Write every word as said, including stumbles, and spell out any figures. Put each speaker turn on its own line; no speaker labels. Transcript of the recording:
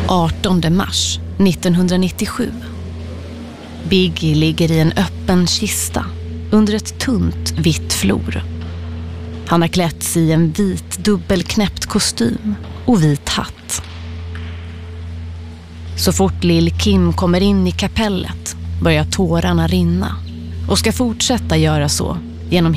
artonde mars nittonhundranittiosju. Biggie ligger i en öppen kista under ett tunt vitt flor. Han har klätt sig i en vit dubbelknäppt kostym och vit hatt. Så fort Lil Kim kommer in i kapellet börjar tårarna rinna och ska fortsätta göra så genom